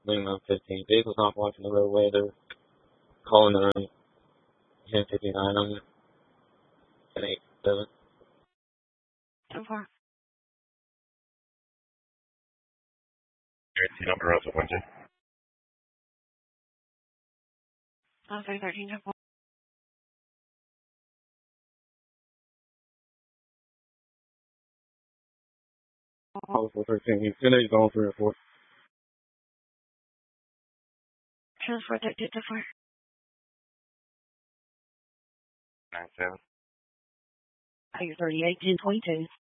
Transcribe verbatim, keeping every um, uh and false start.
minimum fifteen. Vehicles not blocking the roadway. They're calling their own ten fifty-nine on it. ten eighty-seven. So far. Your T number also Wednesday. Oh, three thirteen. Oh, four thirteen. He's gonna be going three or four. Transfer that to four. Nine seven. Oh, you're thirty-eight, ten twenty-two.